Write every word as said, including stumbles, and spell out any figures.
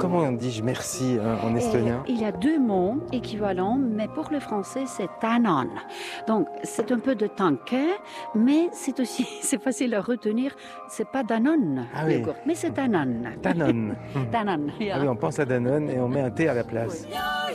comment on dit merci hein, en Et estonien? il y a deux mots équivalents, mais pour le français, c'est tänan. Donc, c'est un peu de tanké, mais c'est aussi, c'est facile à retenir. C'est pas Danone, Ah oui. yogourt, mais c'est tänan. Danone. Tänan, Ah ja. oui, on pense à Danone et on met un T à la place. Oui.